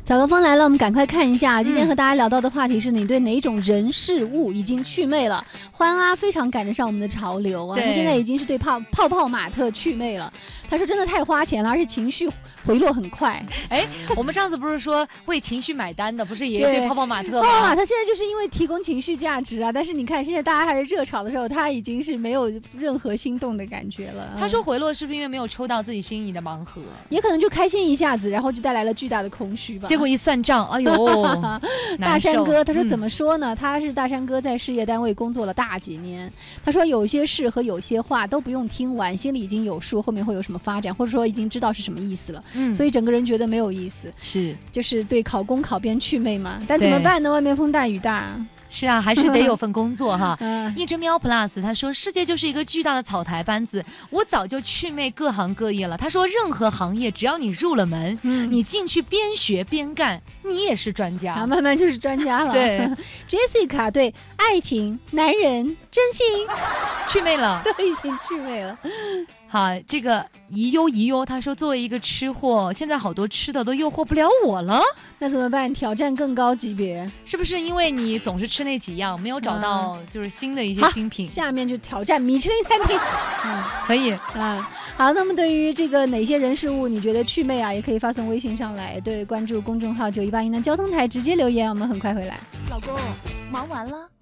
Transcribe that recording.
早高峰来了，我们赶快看一下，今天和大家聊到的话题是你对哪种人事物已经祛魅了？欢啊，非常赶得上我们的潮流啊！他现在已经是对泡泡玛特祛魅了。他说真的太花钱了，而且情绪回落很快。 哎，我们上次不是说为情绪买单的，不是也对泡泡玛特吗？ 泡泡玛特现在就是因为提供情绪价值啊，但是你看现在大家还在热炒的时候，他已经是没有任何心动的感觉了。 他说回落是不是因为没有抽到自己心仪的盲盒？ 也可能就开心一下子，然后就带来了巨大的空虚吧。 结果一算账，哎呦， 大山哥他说怎么说呢？他是大山哥在事业单位工作了大几年，他说有些事和有些话都不用听完，心里已经有数，后面会有什么发展，或者说已经知道是什么意思了。所以整个人觉得没有意思，就是对考公考编祛魅嘛。但怎么办呢？外面风大雨大。 是啊，还是得有份工作哈。一只喵 plus 他说世界就是一个巨大的草台班子，我早就祛魅各行各业了。他说任何行业只要你入了门，你进去边学边干，你也是专家慢慢就是专家了。 对 ，Jessica 对爱情、男人、真心祛魅了， 都已经祛魅了。 好，这个宜忧他说作为一个吃货，现在好多吃的都诱惑不了我了， 那怎么办？挑战更高级别， 是不是因为你总是吃那几样，没有找到就是新的一些新品？ 下面就挑战米其林餐厅。 可以好，那么对于这个哪些人事物你觉得祛魅啊，也可以发送微信上来，对，关注公众号9181的交通台直接留言，我们很快回来。 老公，忙完了。